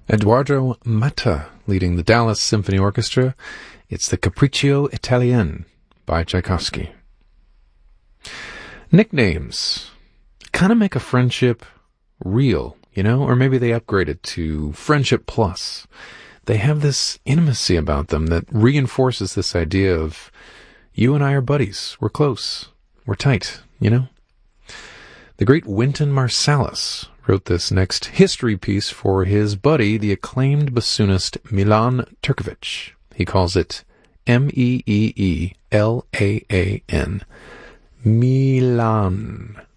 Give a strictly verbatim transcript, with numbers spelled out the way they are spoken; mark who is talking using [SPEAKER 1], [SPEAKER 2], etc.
[SPEAKER 1] Edoardo Matta leading the Dallas Symphony Orchestra. It's the Capriccio Italien by Tchaikovsky. Nicknames kind of make a friendship real, you know, or maybe they upgrade it to Friendship Plus. They have this intimacy about them that reinforces this idea of you and I are buddies, we're close, we're tight, you know? The great Wynton Marsalis wrote this next history piece for his buddy, the acclaimed bassoonist Milan Turkovic. He calls it M E E E L A A N. Milan.